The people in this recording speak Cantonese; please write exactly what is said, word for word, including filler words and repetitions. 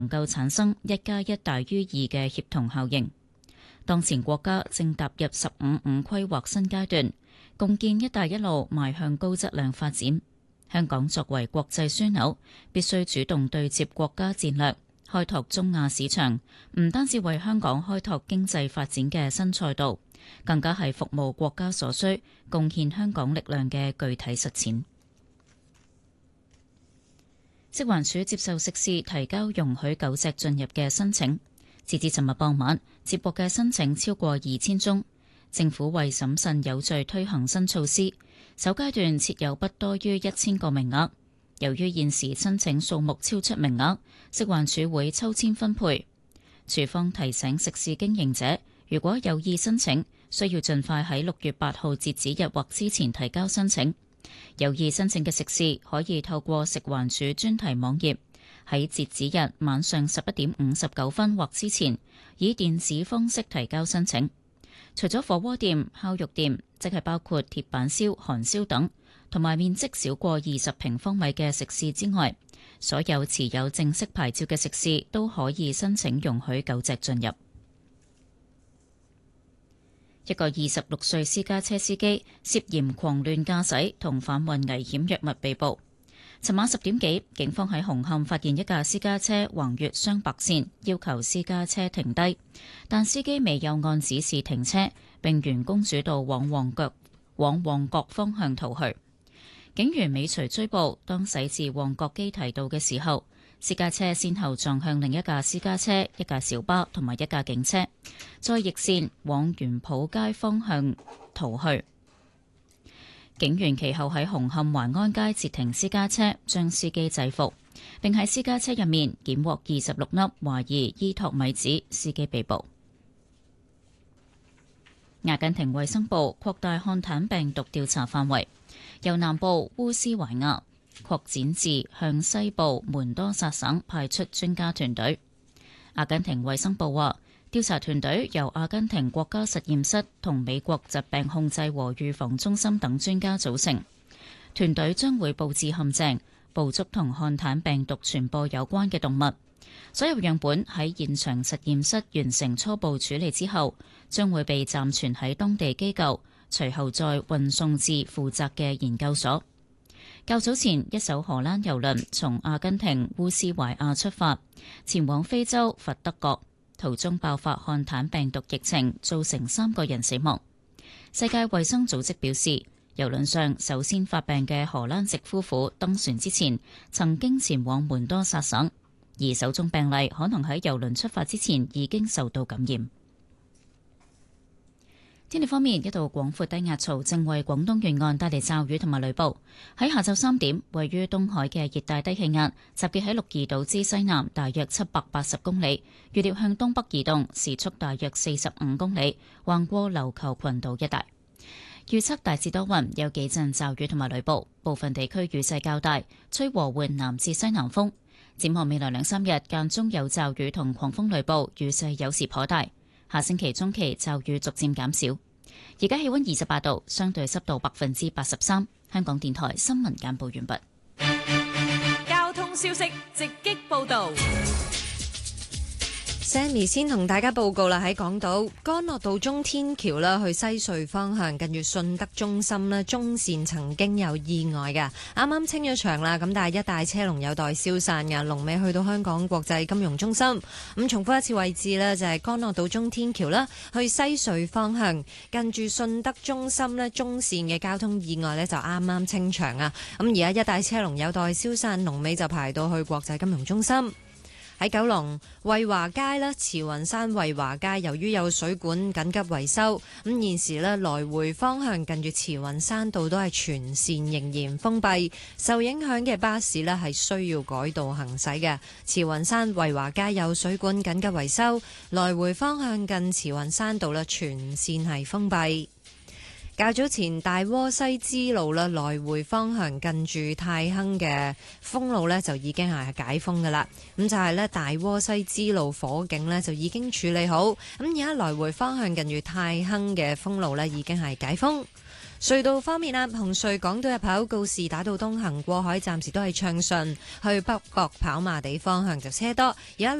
能夠產生一加一大於二嘅協同效應。當前國家正踏入十五五規劃新階段，共建一帶一路邁向高質量發展。香港作為國際樞紐，必須主動對接國家戰略，開拓中亞市場，唔單止為香港開拓經濟發展嘅新賽道，更加係服務國家所需、貢獻香港力量嘅具體實踐。食環署接受食肆提交容許狗隻進入嘅申請，截至尋日傍晚，接獲嘅申請超過二千宗。政府為審慎有序推行新措施，首階段設有不多於一千個名額。由於現時申請數目超出名額，食環署會抽籤分配。署方提醒食肆經營者，如果有意申請，需要盡快喺六月八號截止日或之前提交申請。有意申請嘅食肆可以透過食環署專題網頁，喺截止日晚上十一點五十九分或之前，以電子方式提交申請。除咗火鍋店、烤肉店，即係包括鐵板燒、韓燒等，同埋面積少過二十平方米嘅食肆之外，所有持有正式牌照嘅食肆都可以申請容許狗隻進入。一個二十六歲私家車司機涉嫌狂亂駕駛同販運危險藥物被捕。尋晚十點幾，警方喺紅磡發現一架私家車橫越雙白線，要求私家車停低，但司機未有按指示停車，並沿公主道往旺角往旺角方向逃去。警員尾隨追捕，當駛至旺角基堤道嘅時候，私家車先後撞向另一架私家車、一架小巴同埋一架警車，再逆線往元普街方向逃去。警員其後喺紅磡環安街截停私家車，將司機制服，並喺私家車入面檢獲二十六粒懷疑伊托米子，司機被捕。阿根廷衛生部擴大漢坦病毒調查範圍，由南部烏斯懷亞擴展至向西部門多薩省，派出專家團隊。阿根廷衛生部話，調查團隊由阿根廷國家實驗室同美國疾病控制和預防中心等專家組成。團隊將會佈置陷阱，捕捉同漢坦病毒傳播有關嘅動物。所有樣本喺現場實驗室完成初步處理之後，將會被暫存喺當地機構，隨後再運送至負責嘅研究所。較早前，一艘荷蘭郵輪從阿根廷烏斯懷亞出發，前往非洲佛得角，途中爆發漢坦病毒疫情，造成三個人死亡。世界衛生組織表示，郵輪上首先發病嘅荷蘭籍夫婦登船之前，曾經前往門多薩省，而首宗病例可能喺郵輪出發之前已經受到感染。天氣方面，一道廣闊低壓槽正為廣東沿岸帶嚟驟雨同埋雷暴。喺下晝三點，位於東海嘅熱帶低氣壓集結喺鹿兒島之西南，大約七百八十公里，預料向東北移動，時速大約四十五公里，橫過琉球群島一帶。預測大致多雲，有幾陣驟雨同埋雷暴，部分地區雨勢較大，吹和緩南至西南風。展望未來兩三日，間中有驟雨同狂風雷暴，雨勢有時頗大。下星期中期驟雨逐漸減少。而家氣溫二十八度，相對濕度百分之八十三。香港電台新聞簡報完畢。 交通消息直擊報道。 Sammy 先同大家報告啦，喺港島干諾道中天橋啦，去西隧方向近住信德中心呢，中線曾經有意外嘅，啱啱清咗場啦，咁但係一大車龍有待消散嘅，龍尾去到香港國際金融中心。咁重複一次位置呢，就係干諾道中天橋啦，去西隧方向近住信德中心呢，中線嘅交通意外呢，就啱啱清場啊，咁而家一大車龍有待消散，龍尾就排到去國際金融中心。喺九龍惠華街咧，慈雲山惠華街由於有水管緊急維修，咁現時咧來回方向近住慈雲山道都係全線仍然封閉，受影響嘅巴士咧係需要改道行駛嘅。慈雲山惠華街有水管緊急維修，來回方向近慈雲山道咧全線係封閉。較早前大窩西支路啦，來回方向近住泰亨嘅封路呢，就已經係解封噶啦。咁就係呢，大窩西支路火警呢，就已經處理好。咁而家來回方向近住泰亨嘅封路呢，已經係解封。 隧道方面啊，紅隧港島入口告士打道東行過海暫時都係暢順，去北角跑馬地方向就車多，而家